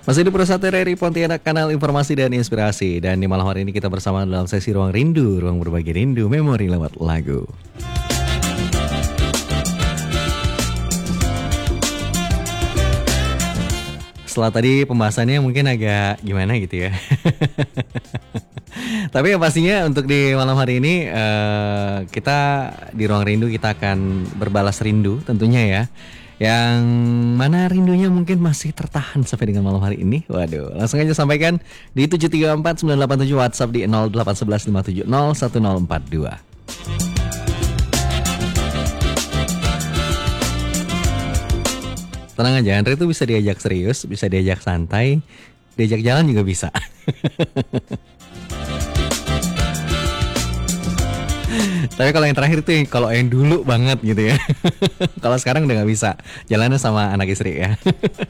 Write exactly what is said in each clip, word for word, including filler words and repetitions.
Masih di Persatu R R I Pontianak, kanal informasi dan inspirasi. Dan di malam hari ini kita bersama dalam sesi Ruang Rindu, ruang berbagi rindu, memori lewat lagu. Setelah tadi pembahasannya mungkin agak gimana gitu ya. Tapi yang pastinya untuk di malam hari ini uh, kita di Ruang Rindu kita akan berbalas rindu tentunya ya. Yang mana rindunya mungkin masih tertahan sampai dengan malam hari ini. Waduh, langsung aja sampaikan di tujuh tiga empat sembilan delapan tujuh, WhatsApp di nol delapan satu satu lima tujuh nol satu nol empat dua. Tenang aja, Andre itu bisa diajak serius, bisa diajak santai, diajak jalan juga bisa. Tapi kalau yang terakhir itu kalau yang dulu banget gitu ya. Kalau sekarang udah gak bisa. Jalannya sama anak istri ya.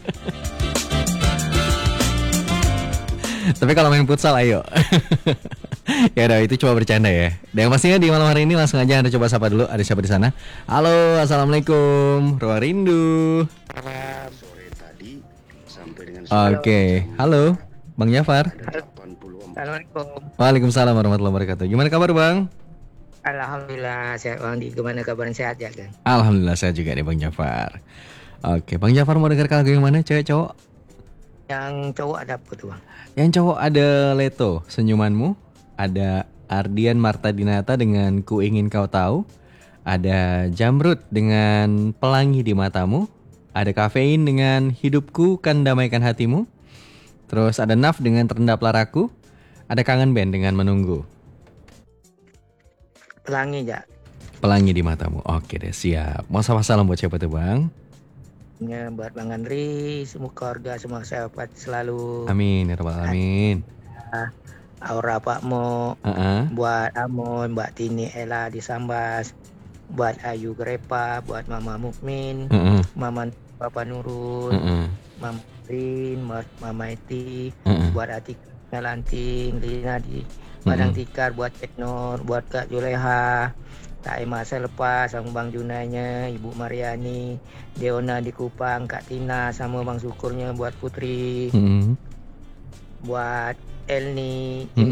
Tapi kalau main futsal ayo. Ya udah, itu cuma bercanda ya. Dan yang pastinya di malam hari ini langsung aja Anda coba sapa dulu. Ada siapa di sana? Halo, assalamualaikum. Ruang Rindu. Sore tadi sampai dengan Oke, okay. Halo Bang Jafar. Assalamualaikum. Waalaikumsalam warahmatullahi wabarakatuh. Gimana kabar Bang? Alhamdulillah sehat Bang. Di gimana kabarnya, sehat ya kan? Alhamdulillah sehat juga nih Bang Jafar. Oke, Bang Jafar mau dengar lagu yang mana? Cewek cowok? Yang cowok ada apa tuh Bang? Yang cowok ada Leto, Senyumanmu. Ada Ardian Marta Dinata dengan Ku Ingin Kau Tahu. Ada Jamrud dengan Pelangi di Matamu. Ada Kafein dengan Hidupku Kan Damaikan Hatimu. Terus ada Naf dengan Terendaplah Raku. Ada Kangen Band dengan Menunggu. Pelangi ya. Pelangi di Matamu. Oke deh, siap. Mau sapa salam buat siapa tuh Bang? Ya, buat Bang Andri, semua keluarga, semua sahabat selalu. Amin ya rabbal alamin. Aura Pak Mo, uh-uh. buat Amon, Mbak Tini Ella di Sambas, buat Ayu Grepa, buat Mama Mukmin, uh-uh. Mama Papa Nurul, uh-uh. Mama Rin, Mama Eti, uh-uh. buat Atika Lanting, Lina di Padang uh-uh. Tikar, buat Cek Nur, buat Kak Juleha, Kak Emma selepas, sama Bang Junanya, Ibu Mariani, Deona di Kupang, Kak Tina, sama Bang Syukurnya, buat Putri, uh-uh. buat Elni,